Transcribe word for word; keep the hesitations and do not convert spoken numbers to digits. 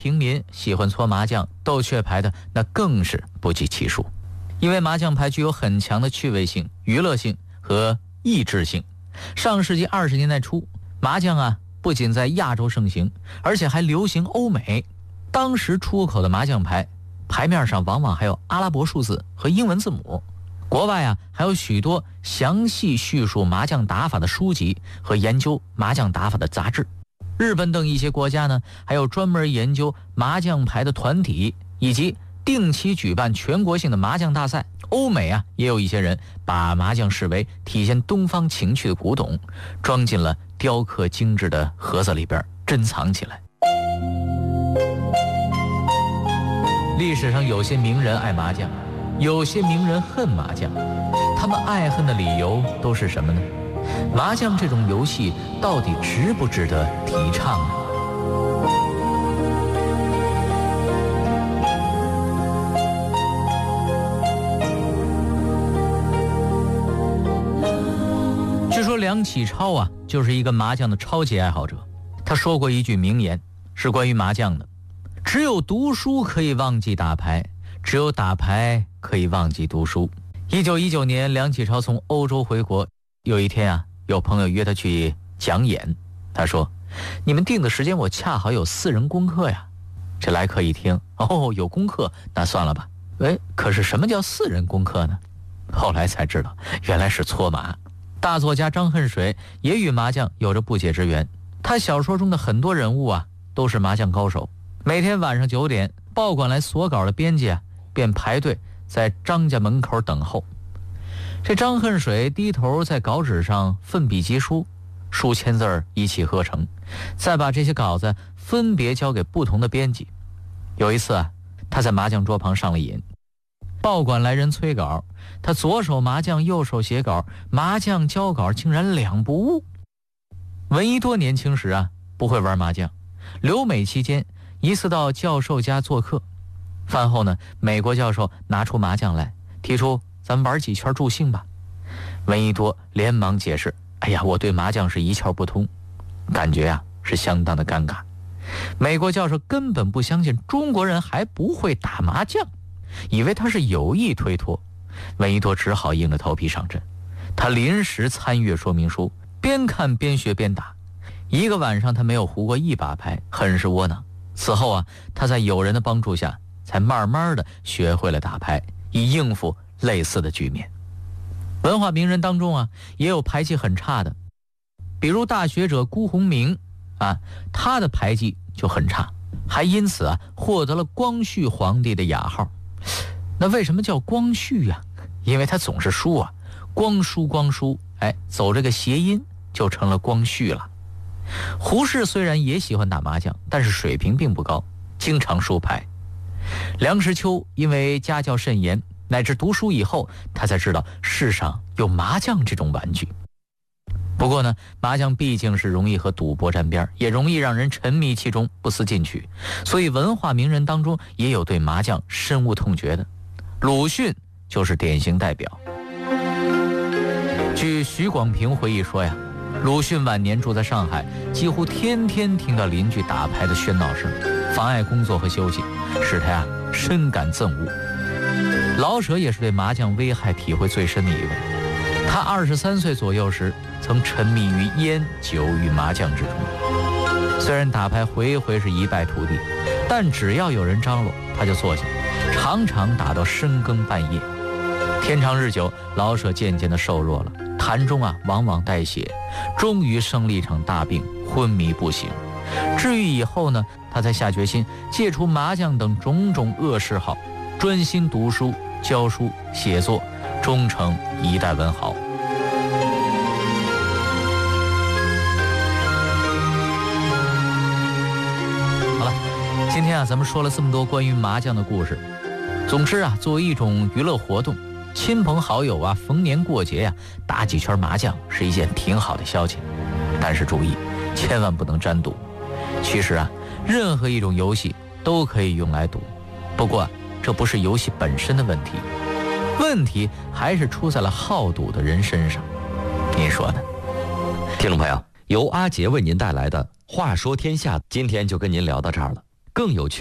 平民喜欢搓麻将、斗雀牌的那更是不计其数。因为麻将牌具有很强的趣味性、娱乐性和益智性。上世纪二十年代初，麻将啊不仅在亚洲盛行，而且还流行欧美。当时出口的麻将牌牌面上往往还有阿拉伯数字和英文字母。国外啊还有许多详细叙述麻将打法的书籍和研究麻将打法的杂志。日本等一些国家呢还有专门研究麻将牌的团体，以及定期举办全国性的麻将大赛。欧美啊也有一些人把麻将视为体现东方情趣的古董，装进了雕刻精致的盒子里边珍藏起来。历史上有些名人爱麻将，有些名人恨麻将，他们爱恨的理由都是什么呢？麻将这种游戏到底值不值得提倡呢？据说梁启超啊就是一个麻将的超级爱好者。他说过一句名言，是关于麻将的：只有读书可以忘记打牌，只有打牌可以忘记读书。一九一九年，梁启超从欧洲回国，有一天啊，有朋友约他去讲演。他说：“你们定的时间我恰好有四人功课呀。”这来客一听，哦，有功课，那算了吧。哎，可是什么叫四人功课呢？后来才知道，原来是搓麻。大作家张恨水也与麻将有着不解之缘。他小说中的很多人物啊，都是麻将高手。每天晚上九点，报馆来索稿的编辑啊，便排队在张家门口等候。这张恨水低头在稿纸上奋笔疾书，数千字儿一气呵成，再把这些稿子分别交给不同的编辑。有一次啊，他在麻将桌旁上了瘾，报馆来人催稿，他左手麻将右手写稿，麻将交稿竟然两不误。闻一多年轻时啊不会玩麻将，留美期间一次到教授家做客，饭后呢，美国教授拿出麻将来，提出咱们玩几圈助兴吧。闻一多连忙解释：“哎呀，我对麻将是一窍不通。”感觉啊是相当的尴尬。美国教授根本不相信中国人还不会打麻将，以为他是有意推脱。闻一多只好硬着头皮上阵，他临时参阅说明书，边看边学边打。一个晚上他没有胡过一把牌，很是窝囊。此后啊，他在友人的帮助下，才慢慢的学会了打牌，以应付类似的局面。文化名人当中啊，也有牌技很差的，比如大学者辜鸿铭啊，他的牌技就很差，还因此啊获得了光绪皇帝的雅号。那为什么叫光绪啊？因为他总是输啊，光输光输，哎，走这个谐音就成了光绪了。胡适虽然也喜欢打麻将，但是水平并不高，经常输牌。梁实秋因为家教甚严，乃至读书以后，他才知道世上有麻将这种玩具。不过呢，麻将毕竟是容易和赌博沾边，也容易让人沉迷其中，不思进取，所以文化名人当中也有对麻将深恶痛绝的。鲁迅就是典型代表。据徐广平回忆说呀，鲁迅晚年住在上海，几乎天天听到邻居打牌的喧闹声，妨碍工作和休息，使他呀深感憎恶。老舍也是对麻将危害体会最深的一位。他二十三岁左右时，曾沉迷于烟酒与麻将之中。虽然打牌回回是一败涂地，但只要有人张罗，他就坐下，常常打到深更半夜。天长日久，老舍渐渐的瘦弱了，痰中啊往往带血，终于生了一场大病，昏迷不醒。治愈以后呢，他才下决心戒除麻将等种种恶嗜好，专心读书、教书、写作，终成一代文豪。好了，今天啊，咱们说了这么多关于麻将的故事。总之啊，作为一种娱乐活动，亲朋好友啊，逢年过节呀、啊，打几圈麻将是一件挺好的消遣。但是注意，千万不能沾赌。其实啊，任何一种游戏都可以用来赌，不过这不是游戏本身的问题，问题还是出在了好赌的人身上。您说呢？ 听众朋友，由阿杰为您带来的《话说天下》，今天就跟您聊到这儿了。 更有趣。